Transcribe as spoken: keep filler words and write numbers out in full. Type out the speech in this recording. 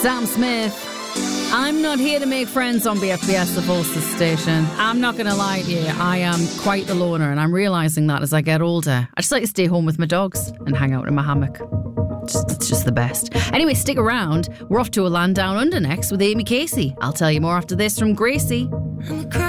Sam Smith. I'm not here to make friends on B F B S, the Forces station. I'm not going to lie to you. I am quite the loner, and I'm realising that as I get older. I just like to stay home with my dogs and hang out in my hammock. Just, it's just the best. Anyway, stick around. We're off to a land down under next with Amy Casey. I'll tell you more after this from Gracie.